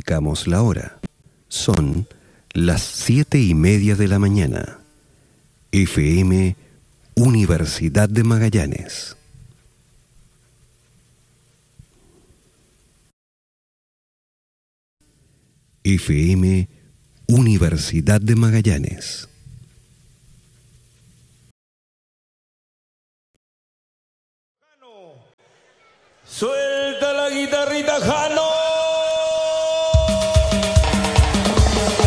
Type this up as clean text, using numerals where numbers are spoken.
indicamos la hora. Son las 7:30 de la mañana. FM Universidad de Magallanes. FM Universidad de Magallanes. Suelta la guitarrita, Jano.